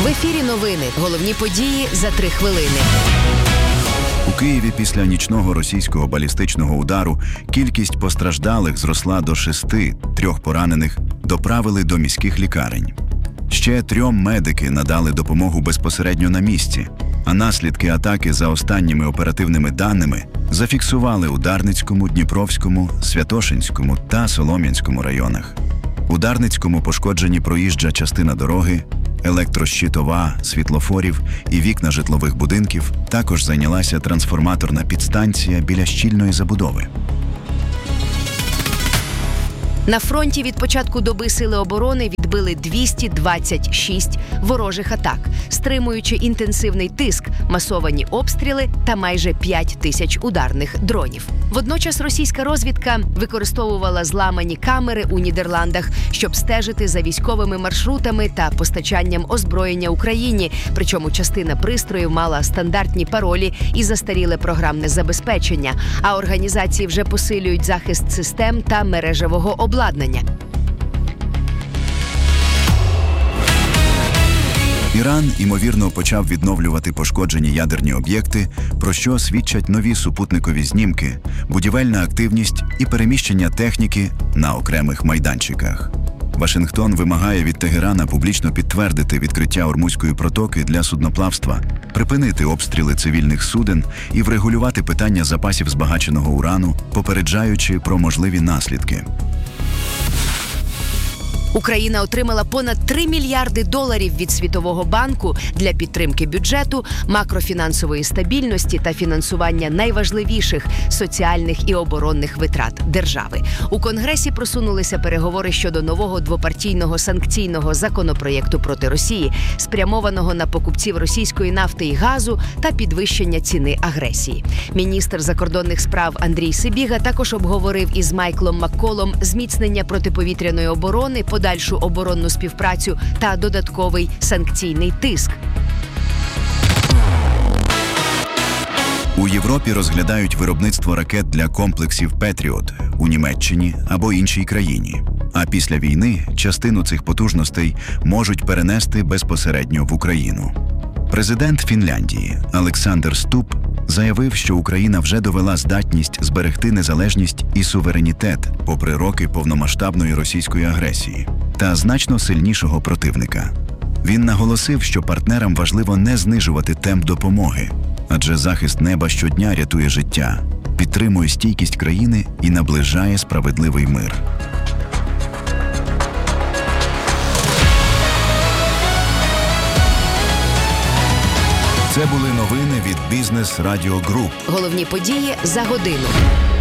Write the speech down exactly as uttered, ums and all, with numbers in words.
В ефірі новини. Головні події за три хвилини. У Києві після нічного російського балістичного удару кількість постраждалих зросла до шести, трьох поранених доправили до міських лікарень. Ще трьом медики надали допомогу безпосередньо на місці, а наслідки атаки за останніми оперативними даними зафіксували у Дарницькому, Дніпровському, Святошинському та Солом'янському районах. У Дарницькому пошкоджені проїжджа частина дороги, електрощитова, світлофорів і вікна житлових будинків, також зайнялася трансформаторна підстанція біля щільної забудови. На фронті від початку доби Сили оборони відбили двісті двадцять шість ворожих атак, стримуючи інтенсивний тиск, масовані обстріли та майже п'ять тисяч ударних дронів. Водночас російська розвідка використовувала зламані камери у Нідерландах, щоб стежити за військовими маршрутами та постачанням озброєння Україні, причому частина пристроїв мала стандартні паролі і застаріле програмне забезпечення, а організації вже посилюють захист систем та мережевого обладнання. Іран, ймовірно, почав відновлювати пошкоджені ядерні об'єкти, про що свідчать нові супутникові знімки, будівельна активність і переміщення техніки на окремих майданчиках. Вашингтон вимагає від Тегерана публічно підтвердити відкриття Ормузької протоки для судноплавства, припинити обстріли цивільних суден і врегулювати питання запасів збагаченого урану, попереджаючи про можливі наслідки. Україна отримала понад три мільярди доларів від Світового банку для підтримки бюджету, макрофінансової стабільності та фінансування найважливіших соціальних і оборонних витрат держави. У Конгресі просунулися переговори щодо нового двопартійного санкційного законопроєкту проти Росії, спрямованого на покупців російської нафти і газу та підвищення ціни агресії. Міністр закордонних справ Андрій Сибіга також обговорив із Майклом Макколом зміцнення протиповітряної оборони, подальшу оборонну співпрацю та додатковий санкційний тиск. У Європі розглядають виробництво ракет для комплексів «Петріот» у Німеччині або іншій країні. А після війни частину цих потужностей можуть перенести безпосередньо в Україну. Президент Фінляндії Олександр Ступ заявив, що Україна вже довела здатність зберегти незалежність і суверенітет попри роки повномасштабної російської агресії та значно сильнішого противника. Він наголосив, що партнерам важливо не знижувати темп допомоги, адже захист неба щодня рятує життя, підтримує стійкість країни і наближає справедливий мир. Це були новини від Бізнес Радіо Груп. Головні події за годину.